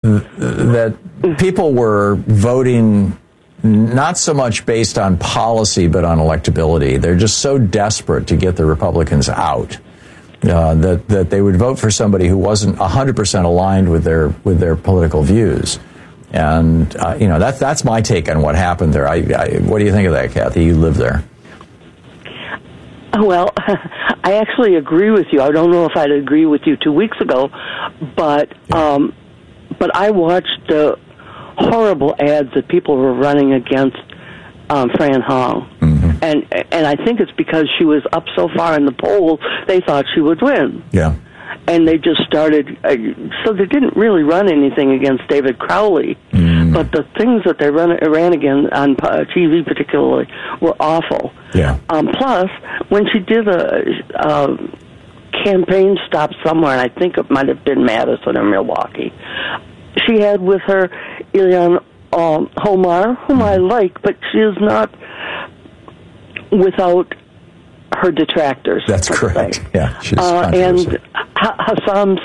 that people were voting not so much based on policy, but on electability. They're just so desperate to get the Republicans out that they would vote for somebody who wasn't 100% aligned with their political views. And that's my take on what happened there. What do you think of that, Kathy? You live there. Well, I actually agree with you. I don't know if I'd agree with you 2 weeks ago, but I watched the horrible ads that people were running against Fran Hong. Mm-hmm. And I think it's because she was up so far in the polls, they thought she would win. Yeah. And they just started, so they didn't really run anything against David Crowley, but the things that they ran again on TV particularly were awful. Yeah. Plus, when she did a campaign stop somewhere, and I think it might have been Madison or Milwaukee, she had with her Ilhan Omar, whom I like, but she is not without her detractors. That's correct. Say. Yeah, she's and Hassam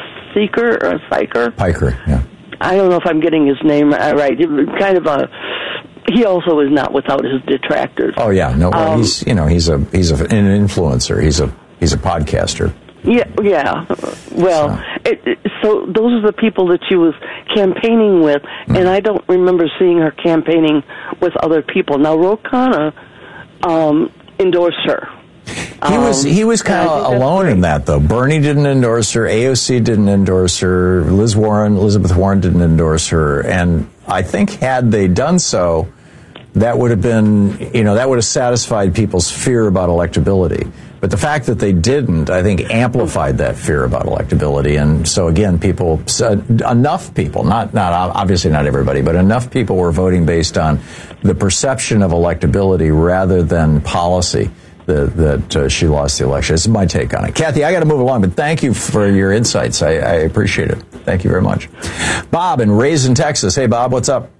Piker. Yeah. I don't know if I'm getting his name right. Kind of he also is not without his detractors. Oh yeah, no, he's an influencer. He's a podcaster. Yeah. Well, so those are the people that she was campaigning with, and I don't remember seeing her campaigning with other people. Now, Ro Khanna endorsed her. He was kind of alone in that, though. Bernie didn't endorse her. AOC didn't endorse her. Elizabeth Warren didn't endorse her. And I think had they done so, that would have been, that would have satisfied people's fear about electability. But the fact that they didn't, I think, amplified that fear about electability. And so, again, enough people, not obviously not everybody, but enough people were voting based on the perception of electability rather than policy that she lost the election. This is my take on it. Kathy, I got to move along, but thank you for your insights. I appreciate it. Thank you very much. Bob in Raisin, Texas. Hey, Bob, what's up?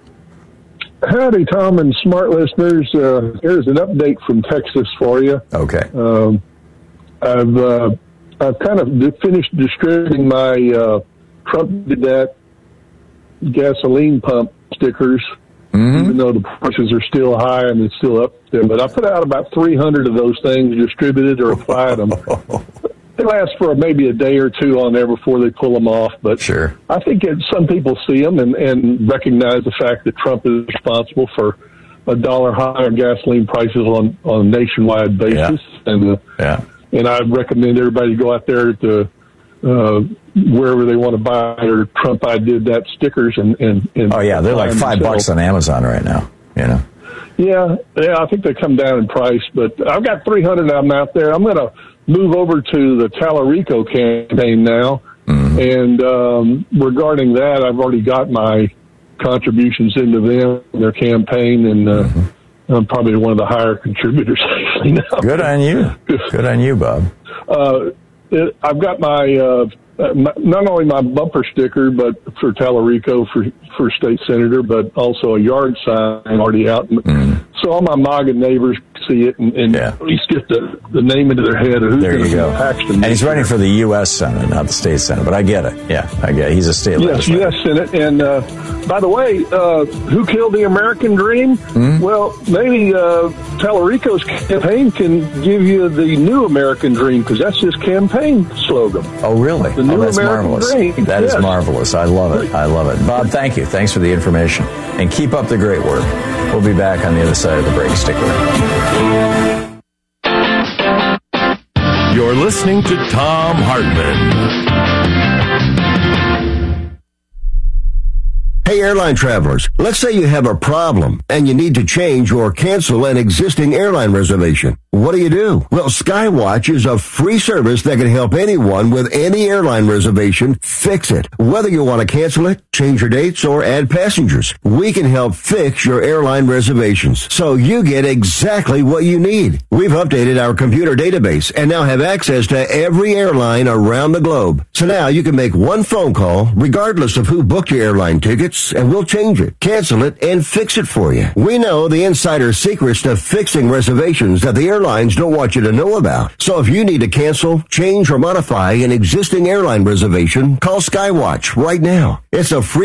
Howdy, Tom and smart listeners. Here's an update from Texas for you. Okay. I've kind of finished distributing my Trump did that gasoline pump stickers, even though the prices are still high and it's still up there. But I put out about 300 of those things, distributed or applied them. They last for maybe a day or two on there before they pull them off. But sure. I think some people see them and recognize the fact that Trump is responsible for $1 higher gasoline prices on a nationwide basis. Yeah. And I recommend everybody go out there to wherever they want to buy their Trump I Did That stickers and oh yeah, they're like $5 on Amazon right now. Yeah, I think they come down in price, but I've got 300 of them out there. I'm going to move over to the Tallarico campaign now, and regarding that, I've already got my contributions into them, their campaign, and I'm probably one of the higher contributors actually now. Good on you. Good on you, Bob. I've got my not only my bumper sticker, but for Tallarico for state senator, but also a yard sign already out. So all my MAGA neighbors see it and at least get the name into their head of who's going to be Paxton. And he's running for the U.S. Senate, not the state Senate, but I get it. Yeah, I get it. He's a state legislator. Yes, Senate. And by the way, who killed the American dream? Well, maybe Tallarico's campaign can give you the new American dream, because that's his campaign slogan. Oh, really? The new that's American marvelous. dream. That is marvelous. I love it. I love it. Bob, thank you. Thanks for the information. And keep up the great work. We'll be back on the other side of the break. Stick around. You're listening to Thom Hartmann. Hey, airline travelers, let's say you have a problem and you need to change or cancel an existing airline reservation. What do? Well, Skywatch is a free service that can help anyone with any airline reservation fix it. Whether you want to cancel it, change your dates, or add passengers, we can help fix your airline reservations so you get exactly what you need. We've updated our computer database and now have access to every airline around the globe. So now you can make one phone call regardless of who booked your airline tickets, and we'll change it, cancel it, and fix it for you. We know the insider secrets to fixing reservations that the airlines don't want you to know about. So if you need to cancel, change, or modify an existing airline reservation, call Skywatch right now. It's a free